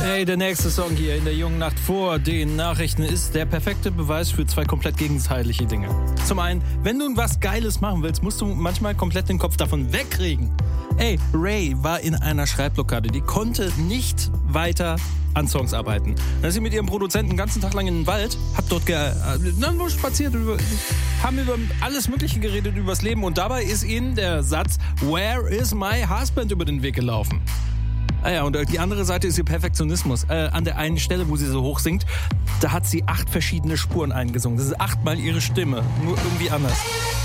Hey, der nächste Song hier in der jungen Nacht vor den Nachrichten ist der perfekte Beweis für zwei komplett gegenteilige Dinge. Zum einen, wenn du was Geiles machen willst, musst du manchmal komplett den Kopf davon wegkriegen. Ey, Ray war in einer Schreibblockade, die konnte nicht weiter an Songs arbeiten. Dann ist sie mit ihrem Produzenten den ganzen Tag lang in den Wald, hat dort nur spaziert, haben über alles Mögliche geredet, übers Leben und dabei ist ihnen der Satz "Where is my husband" über den Weg gelaufen. Ah ja, und die andere Seite ist ihr Perfektionismus. An der einen Stelle, wo sie so hoch singt, da hat sie 8 verschiedene Spuren eingesungen. Das ist 8-mal ihre Stimme, nur irgendwie anders.